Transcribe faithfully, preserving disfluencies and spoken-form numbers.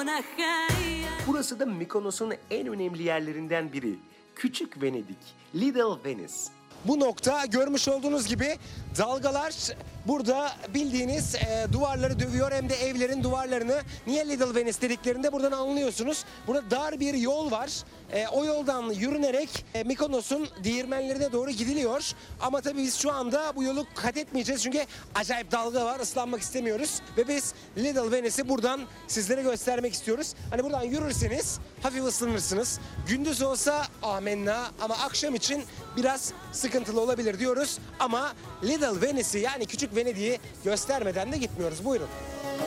Burası da Mykonos'un en önemli yerlerinden biri. Küçük Venedik, Little Venice. Bu nokta görmüş olduğunuz gibi dalgalar burada bildiğiniz e, duvarları dövüyor, hem de evlerin duvarlarını. Niye Little Venice dediklerinde buradan anlıyorsunuz. Burada dar bir yol var. E, o yoldan yürünerek e, Mykonos'un değirmenlerine doğru gidiliyor. Ama tabii biz şu anda bu yolu kat etmeyeceğiz çünkü acayip dalga var, ıslanmak istemiyoruz. Ve biz Little Venice'i buradan sizlere göstermek istiyoruz. Hani buradan yürürseniz hafif ıslanırsınız. Gündüz olsa amenna, ama akşam için biraz sıkıntılı olabilir diyoruz. Ama Little Venice'i, yani Küçük Venedik'i göstermeden de gitmiyoruz. Buyurun.